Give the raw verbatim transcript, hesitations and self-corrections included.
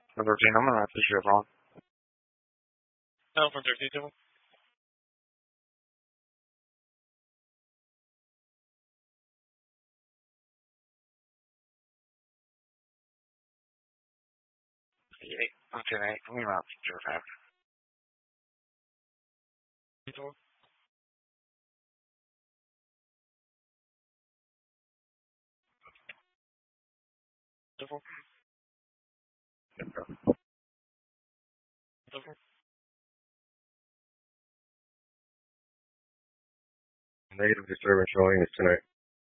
Number ten, I'm gonna have to ship on. No, from fifty-two. Eight. Okay, eight. I'm gonna have to ship on. fifty-two. fifty-four. fifty-four. Negative disturbance showing is tonight.